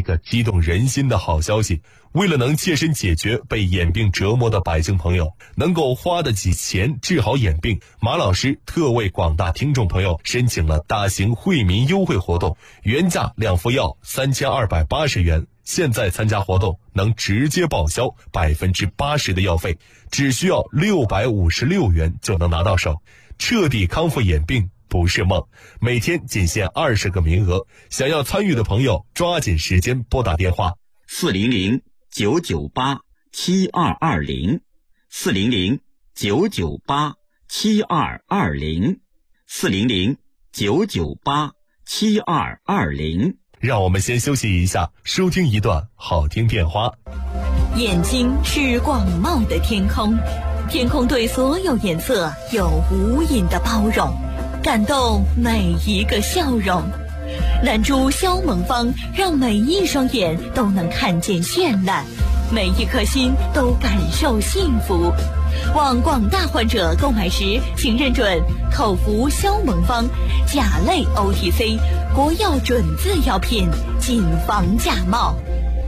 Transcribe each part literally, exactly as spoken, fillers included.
个激动人心的好消息。为了能切身解决被眼病折磨的百姓朋友能够花得起钱治好眼病，马老师特为广大听众朋友申请了大型惠民优惠活动，原价两副药三千二百八十元，现在参加活动能直接报销百分之八十的药费，只需要六百五十六元就能拿到手，彻底康复眼病不是梦。每天仅限二十个名额，想要参与的朋友抓紧时间拨打电话四零零九九八七二二零，四零零九九八七二二零，四零零九九八七二二零。 让我们先休息一下，收听一段好听片花。 眼睛是广袤的天空，天空对所有颜色有无垠的包容，感动每一个笑容。南珠消萌坊让每一双眼都能看见绚烂，每一颗心都感受幸福。望广大患者购买时，请认准口服消萌坊甲类 O T C 国药准字药品，谨防假冒。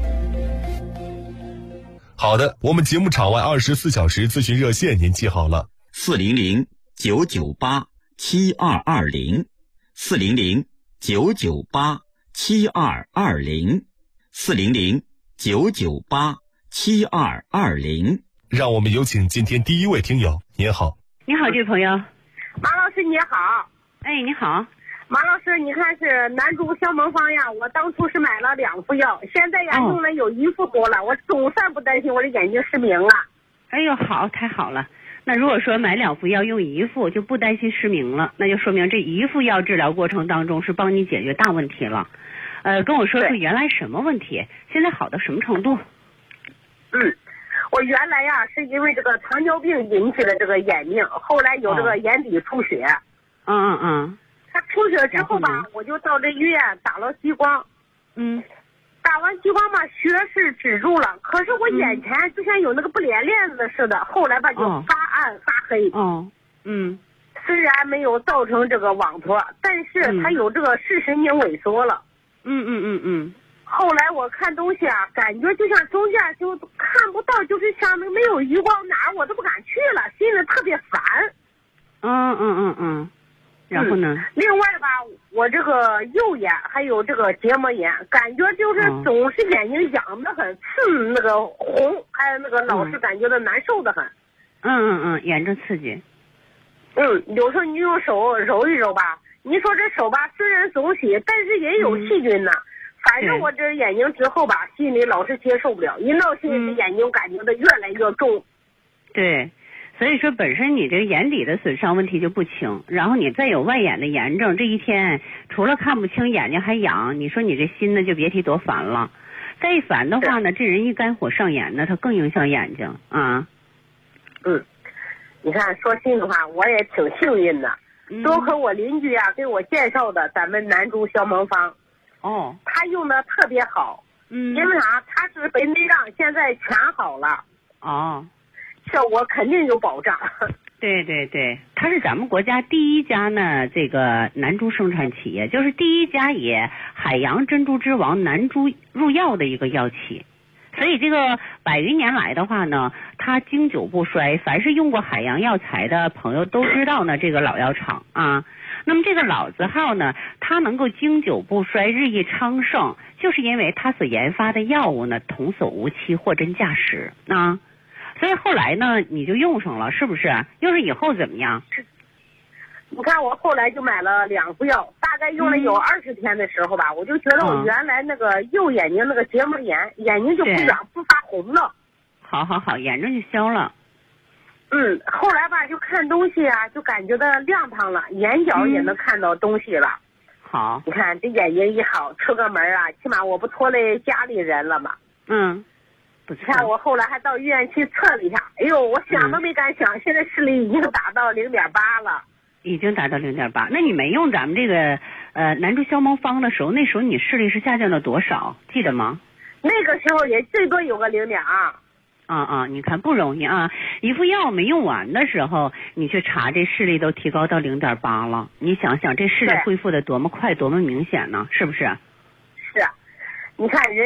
好的，我们节目场外二十四小时咨询热线您记好了， 四零零九九八七二二零，四零零九九八七二二零，四零零九九八七二二零。 让我们有请今天第一位听友。您好。 你好，这位朋友。 马老师你好。 哎，你好。 马老师，你看是南珠消萌坊呀，我当初是买了两副药，现在呀、哦、用了有一副多了，我总算不担心我的眼睛失明了。 哎呦，好，太好了。那如果说买两副药用一副就不担心失明了，那就说明这一副药治疗过程当中是帮你解决大问题了。呃，跟我说说原来什么问题，现在好到什么程度？ 嗯，我原来呀是因为这个糖尿病引起的这个眼病，后来有这个眼底出血。 嗯嗯嗯。 他出血之后吧，我就到这医院打了激光。 嗯。 打完激光吧，血是止住了，可是我眼前就像有那个不连链子似的，后来吧就发暗发黑。 哦。嗯。 虽然没有造成这个网脱，但是它有这个视神经萎缩了。 嗯嗯嗯嗯。 后来我看东西啊，感觉就像中间就看不到，就是像那个没有余光，哪儿我都不敢去了，心里特别烦。 嗯嗯嗯嗯。然后呢、嗯？ 另外吧，我这个右眼还有这个结膜炎，感觉就是总是眼睛痒得很，刺那个红，还有那个老是感觉到难受的很。 嗯嗯嗯，眼睛刺激。 嗯，有时候你用手揉一揉吧，你说这手吧虽然总洗，但是也有细菌呢。嗯、反正我这眼睛之后吧，心里老是接受不了，一闹心，这眼睛感觉到越来越重。 对。所以说本身你这个眼底的损伤问题就不轻，然后你再有外眼的炎症，这一天除了看不清眼睛还痒，你说你这心呢就别提多烦了。再一烦的话呢，这人一肝火上炎呢，它更影响眼睛啊。 嗯，你看说心里话，我也挺幸运的，嗯、多亏我邻居啊给我介绍的咱们南珠消萌坊。 哦。 他用的特别好。 嗯。 因为啥？他是北内障，现在全好了。 哦。 效果肯定有保障。 对对对，它是咱们国家第一家呢，这个南珠生产企业，就是第一家以海洋珍珠之王南珠入药的一个药企。所以这个百余年来的话呢，它经久不衰，凡是用过海洋药材的朋友都知道呢，这个老药厂啊。那么这个老字号呢，它能够经久不衰、日益昌盛，就是因为它所研发的药物呢，童叟无欺、货真价实啊。所以后来呢，你就用上了，是不是？用上以后怎么样？ 你看我后来就买了两副药，大概用了有二十天的时候吧，嗯、我就觉得我原来那个右眼睛那个结膜炎，嗯、眼睛就不痒不发红了。 好好好，眼睛就消了。 嗯，后来吧就看东西啊，就感觉到亮堂了，眼角也能看到东西了。嗯、 好， 你看这眼睛一好，出个门啊，起码我不拖累家里人了嘛。 嗯。 你看我后来还到医院去测了一下，哎呦，我想都没敢想，嗯、现在视力已经达到零点八了。 已经达到零点八，那你没用咱们这个呃南珠消萌坊的时候，那时候你视力是下降了多少？记得吗？ 那个时候也最多有个零点二。 啊啊，你看不容易啊！一副药没用完的时候，你去查这视力都提高到零点八了。你想想这视力恢复的多么快，多么明显呢？是不是？ 是，你看人。